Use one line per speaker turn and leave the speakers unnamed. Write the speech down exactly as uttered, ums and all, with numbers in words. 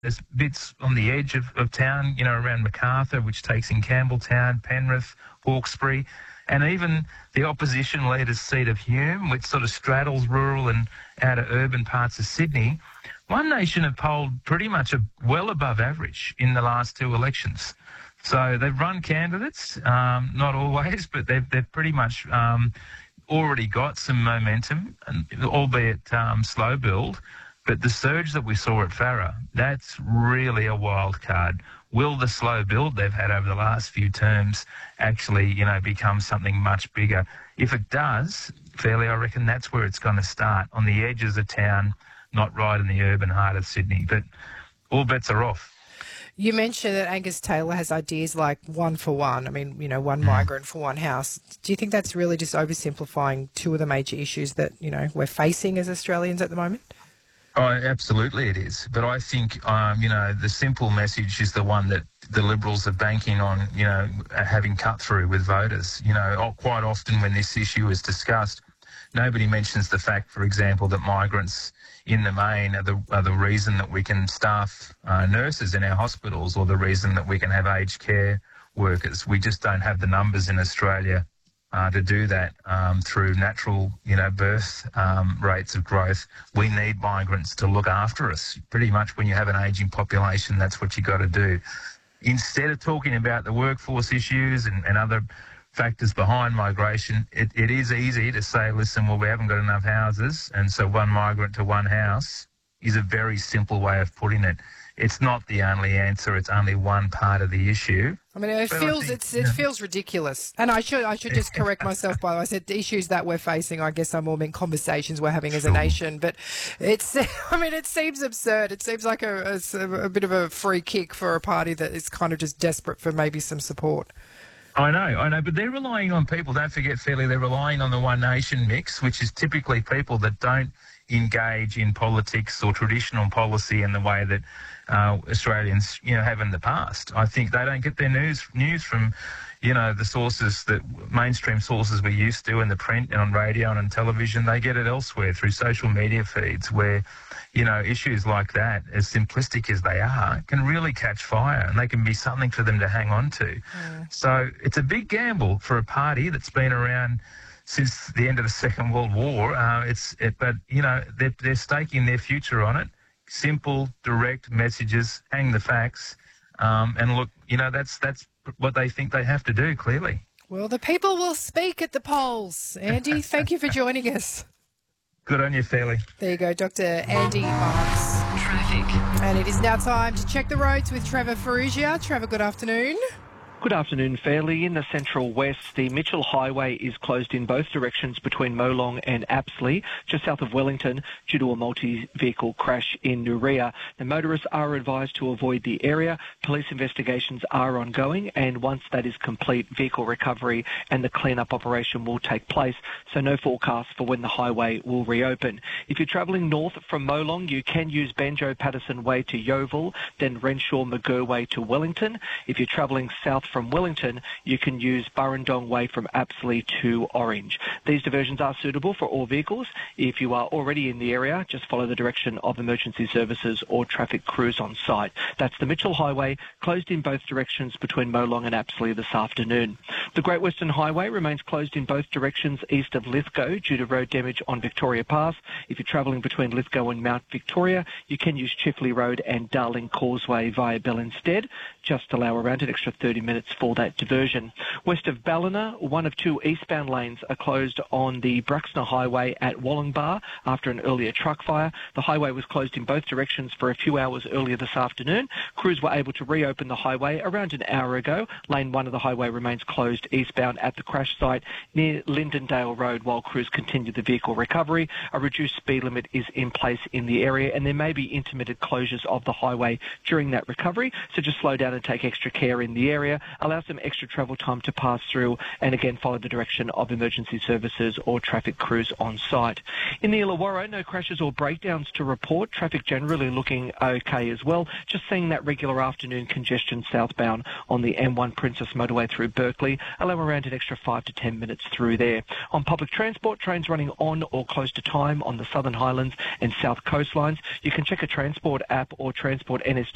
There's bits on the edge of, of town, you know, around Macarthur, which takes in Campbelltown, Penrith, Hawkesbury, and even the opposition leader's seat of Hume, which sort of straddles rural and outer urban parts of Sydney. One Nation have polled pretty much a, well above average in the last two elections. So they've run candidates, um, not always, but they've, they've pretty much um, already got some momentum, and, albeit um, slow build. But the surge that we saw at Farrer, that's really a wild card. Will the slow build they've had over the last few terms actually, you know, become something much bigger? If it does, fairly, I reckon that's where it's going to start, on the edges of town, not right in the urban heart of Sydney. But all bets are off.
You mentioned that Angus Taylor has ideas like one for one. I mean, you know, one migrant for one house. Do you think that's really just oversimplifying two of the major issues that, you know, we're facing as Australians at the moment?
Oh, absolutely it is. But I think, um, you know, the simple message is the one that the Liberals are banking on, you know, having cut through with voters. You know, quite often when this issue is discussed, nobody mentions the fact, for example, that migrants in the main are the, are the reason that we can staff uh, nurses in our hospitals, or the reason that we can have aged care workers. We just don't have the numbers in Australia Uh, to do that um, through natural, you know, birth um, rates of growth. We need migrants to look after us. Pretty much when you have an ageing population, that's what you got to do. Instead of talking about the workforce issues and, and other factors behind migration, it, it is easy to say, listen, well, we haven't got enough houses, and so one migrant to one house is a very simple way of putting it. It's not the only answer. It's only one part of the issue.
I mean, it
but
feels
think,
it's, it
yeah.
feels ridiculous. And I should I should just correct myself, by the way. I said the issues that we're facing, I guess I more mean conversations we're having as a nation. But it's, I mean, it seems absurd. It seems like a, a, a bit of a free kick for a party that is kind of just desperate for maybe some support.
I know, I know, but they're relying on people. Don't forget, Fairly, they're relying on the One Nation mix, which is typically people that don't engage in politics or traditional policy in the way that uh, Australians, you know, have in the past. I think they don't get their news news from, you know, the sources that mainstream sources we used to in the print and on radio and on television. They get it elsewhere through social media feeds where, you know, issues like that, as simplistic as they are, can really catch fire, and they can be something for them to hang on to. Mm. So it's a big gamble for a party that's been around since the end of the Second World War. Uh, it's, it, but, you know, they're, they're staking their future on it. Simple, direct messages, hang the facts, um, and look, you know, that's that's what they think they have to do, clearly.
Well, the people will speak at the polls. Andy, thank you for joining us.
Good on you, Fairly.
There you go, Doctor Andy Marks. Traffic. And it is now time to check the roads with Trevor Farrugia. Trevor, good afternoon.
Good afternoon, Fairly. In the Central West, the Mitchell Highway is closed in both directions between Molong and Apsley, just south of Wellington, due to a multi-vehicle crash in Nuria. The motorists are advised to avoid the area. Police investigations are ongoing, and once that is complete, vehicle recovery and the clean-up operation will take place, so no forecast for when the highway will reopen. If you're travelling north from Molong, you can use Banjo Patterson Way to Yeovil, then Renshaw McGurr Way to Wellington. If you're travelling south from Wellington, you can use Burrendong Way from Apsley to Orange. These diversions are suitable for all vehicles. If you are already in the area, just follow the direction of emergency services or traffic crews on site. That's the Mitchell Highway, closed in both directions between Molong and Apsley this afternoon. The Great Western Highway remains closed in both directions east of Lithgow due to road damage on Victoria Pass. If you're travelling between Lithgow and Mount Victoria, you can use Chifley Road and Darling Causeway via Bell instead. Just allow around an extra thirty minutes for that diversion. West of Ballina, one of two eastbound lanes are closed on the Bruxner Highway at Wollongbar after an earlier truck fire. The highway was closed in both directions for a few hours earlier this afternoon. Crews were able to reopen the highway around an hour ago. Lane one of the highway remains closed eastbound at the crash site near Lindendale Road while crews continue the vehicle recovery. A reduced speed limit is in place in the area, and there may be intermittent closures of the highway during that recovery, so just slow down and take extra care in the area. Allow some extra travel time to pass through, and again follow the direction of emergency services or traffic crews on site. In the Illawarra, no crashes or breakdowns to report. Traffic generally looking okay as well. Just seeing that regular afternoon congestion southbound on the M one Princess Motorway through Berkeley. Allow around an extra five to ten minutes through there. On public transport, trains running on or close to time on the Southern Highlands and South coastlines. You can check a Transport app or Transport N S